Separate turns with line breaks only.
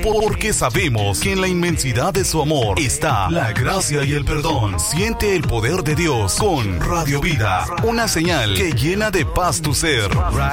porque sabemos que en la inmensidad de su amor está la gracia y el perdón. Siente el poder de Dios con Radio Vida, una señal que llena de paz tu ser.